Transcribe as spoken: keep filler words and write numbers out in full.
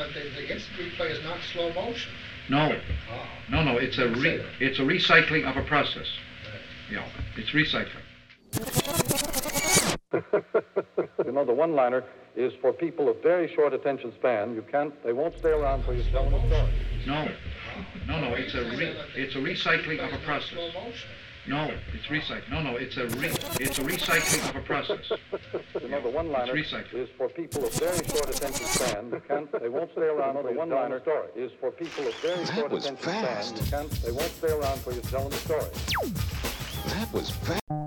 but the, the instant replay is not slow motion. No. Oh. No, no, it's a re, it's a recycling of a process. Right. Yeah, it's recycling. You know, the one-liner is for people of very short attention span. You can't, they won't stay around for you telling a story. No. No, no, it's a re, it's a recycling of a process. Slow motion. No, it's recycling. No, no, it's a re, it's a recycling of a process. You know, the one-liner It's recycling. is for people of very short attention span. You can't, they won't stay around for you telling a story. Is for people of very That short was attention fast. span. You can't, they won't stay around for you telling a story. That was fast.